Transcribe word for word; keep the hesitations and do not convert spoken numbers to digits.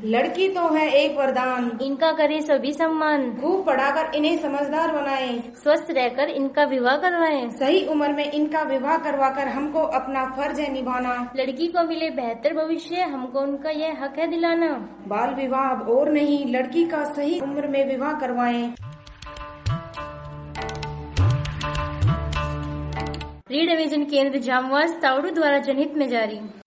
लड़की तो है एक वरदान, इनका करे सभी सम्मान। खूब पढ़ाकर इन्हें समझदार बनाएं, स्वस्थ रहकर इनका विवाह करवाएं। सही उम्र में इनका विवाह करवाकर हमको अपना फर्ज है निभाना। लड़की को मिले बेहतर भविष्य, हमको उनका यह हक है दिलाना। बाल विवाह अब और नहीं, लड़की का सही उम्र में विवाह करवाएं। रीड विजन केंद्र जामवास तावड़ू द्वारा जनहित में जारी।